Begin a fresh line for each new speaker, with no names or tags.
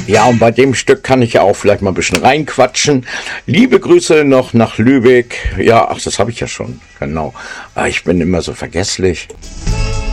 Ja, und bei dem Stück kann ich ja auch vielleicht mal ein bisschen reinquatschen. Liebe Grüße noch nach Lübeck. Ja, ach, das habe ich ja schon. Genau. Ich bin immer so vergesslich.